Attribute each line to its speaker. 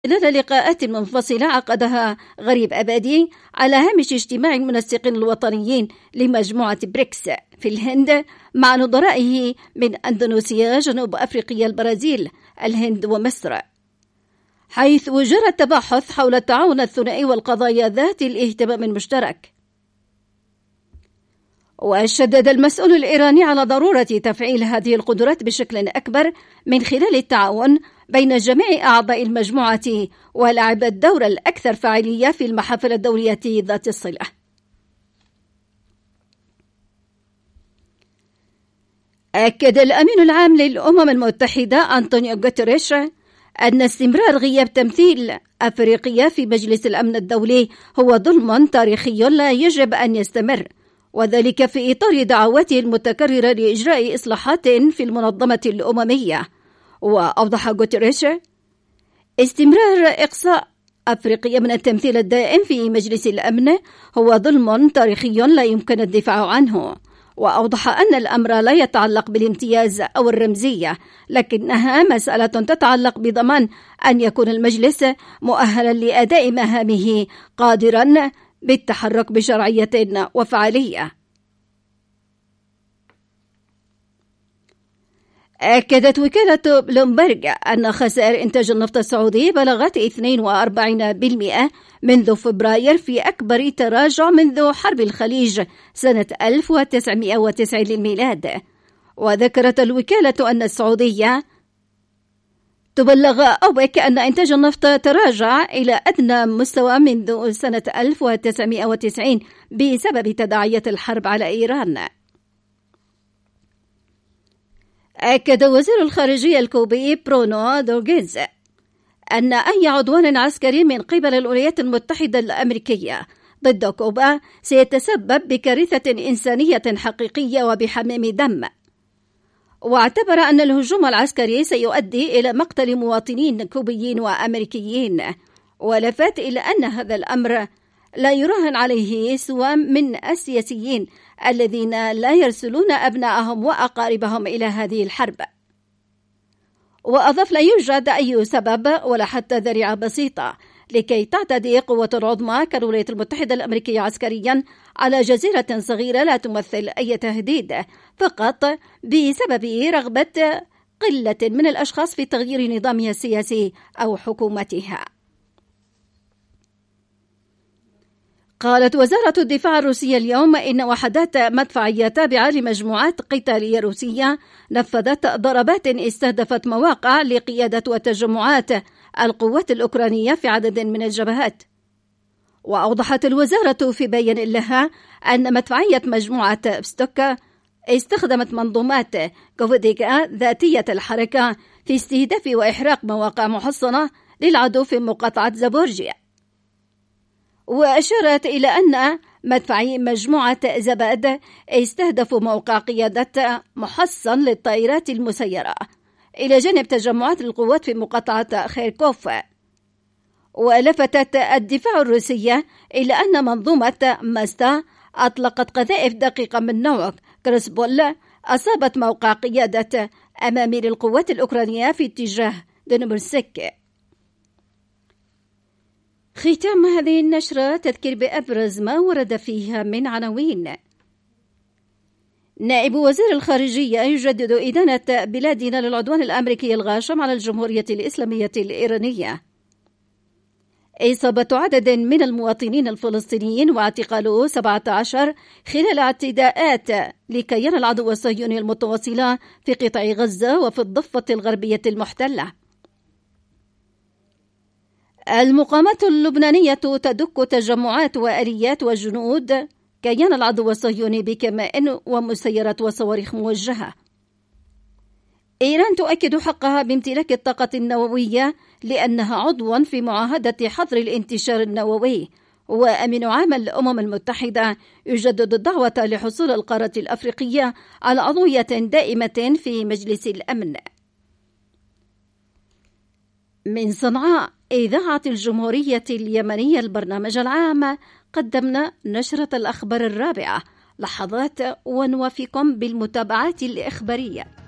Speaker 1: خلال لقاءات منفصلة عقدها غريب أبادي على هامش اجتماع المنسقين الوطنيين لمجموعة بريكس في الهند مع نظرائه من أندونيسيا، جنوب أفريقيا، البرازيل، الهند ومصر، حيث جرى التباحث حول التعاون الثنائي والقضايا ذات الاهتمام المشترك. وشدد المسؤول الإيراني على ضرورة تفعيل هذه القدرات بشكل أكبر من خلال التعاون بين جميع أعضاء المجموعة ولعب الدور الأكثر فاعلية في المحافل الدولية ذات الصلة. أكد الأمين العام للأمم المتحدة أنطونيو غوتيريش أن استمرار غياب تمثيل أفريقيا في مجلس الأمن الدولي هو ظلم تاريخي لا يجب أن يستمر، وذلك في إطار دعواته المتكررة لإجراء إصلاحات في المنظمة الأممية. وأوضح غوتيريش استمرار إقصاء أفريقيا من التمثيل الدائم في مجلس الأمن هو ظلم تاريخي لا يمكن الدفاع عنه، وأوضح أن الأمر لا يتعلق بالامتياز أو الرمزية، لكنها مسألة تتعلق بضمان أن يكون المجلس مؤهلا لأداء مهامه قادرا بالتحرك بشرعية وفعالية. أكدت وكالة بلومبرج أن خسائر إنتاج النفط السعودي بلغت 42% منذ فبراير، في أكبر تراجع منذ حرب الخليج سنة 1990 للميلاد. وذكرت الوكالة أن السعودية تبلغ أوبك أن إنتاج النفط تراجع إلى أدنى مستوى منذ سنة 1990 بسبب تداعيات الحرب على إيران. أكد وزير الخارجية الكوبي برونو دوغيز أن أي عدوان عسكري من قبل الولايات المتحدة الأمريكية ضد كوبا سيتسبب بكارثة إنسانية حقيقية وبحميم دم، واعتبر أن الهجوم العسكري سيؤدي إلى مقتل مواطنين كوبيين وأمريكيين، ولفت إلى أن هذا الأمر لا يراهن عليه سوى من السياسيين الذين لا يرسلون أبنائهم وأقاربهم إلى هذه الحرب. وأضاف لا يوجد أي سبب ولا حتى ذريعة بسيطة لكي تعتدي قوة عظمى كالولايات المتحدة الأمريكية عسكريا على جزيرة صغيرة لا تمثل أي تهديد، فقط بسبب رغبة قلة من الأشخاص في تغيير نظامها السياسي أو حكومتها. قالت وزارة الدفاع الروسية اليوم إن وحدات مدفعية تابعة لمجموعات قتالية روسية نفذت ضربات استهدفت مواقع لقيادة وتجمعات القوات الأوكرانية في عدد من الجبهات. وأوضحت الوزارة في بيان لها أن مدفعية مجموعة بستوكا استخدمت منظومات كوفيديكا ذاتية الحركة في استهداف وإحراق مواقع محصنة للعدو في مقاطعة زابورجيا. وأشارت إلى أن مدفعي مجموعة زباد استهدفوا موقع قيادة محصن للطائرات المسيرة إلى جانب تجمعات القوات في مقاطعة خيركوف. ولفتت الدفاع الروسية إلى أن منظومة ماستا أطلقت قذائف دقيقة من نوع كريسبول أصابت موقع قيادة أمامي للقوات الأوكرانية في اتجاه دنبرسك. ختام هذه النشرة تذكير بأبرز ما ورد فيها من عناوين. نائب وزير الخارجية يجدد إدانة بلادنا للعدوان الأمريكي الغاشم على الجمهورية الإسلامية الإيرانية. إصابة عدد من المواطنين الفلسطينيين واعتقال 17 خلال اعتداءات لكيان العدو الصهيوني المتواصلة في قطاع غزة وفي الضفة الغربية المحتلة. المقاومة اللبنانية تدك تجمعات وآليات وجنود كيان العدو الصهيوني بكمائن ومسيرات وصواريخ موجهة. إيران تؤكد حقها بامتلاك الطاقة النووية لأنها عضو في معاهدة حظر الانتشار النووي. وأمين عام الأمم المتحدة يجدد الدعوة لحصول القارة الأفريقية على عضوية دائمة في مجلس الأمن. من صنعاء إذاعة الجمهورية اليمنية البرنامج العام، قدمنا نشرة الأخبار الرابعة. لحظات ونوافيكم بالمتابعات الإخبارية.